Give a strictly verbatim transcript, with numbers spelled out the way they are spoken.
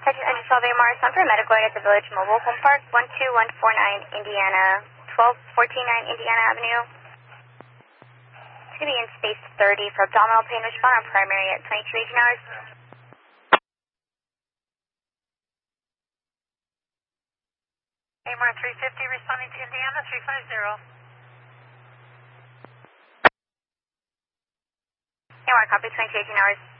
Section Engine twelve A M R, Sun for medical at the Village Mobile Home Park, one two one four nine Indiana, twelve fourteen nine Indiana Avenue. It's going to be in space thirty for abdominal pain respond on primary at twenty-two agent hours. A M R three fifty responding to Indiana, three five zero. A M R copy, twenty-two agent hours.